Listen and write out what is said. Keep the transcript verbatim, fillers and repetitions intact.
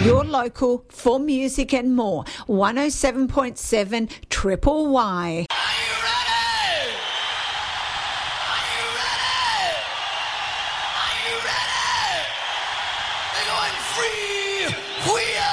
Your local for music and more. one oh seven point seven Triple Y. We are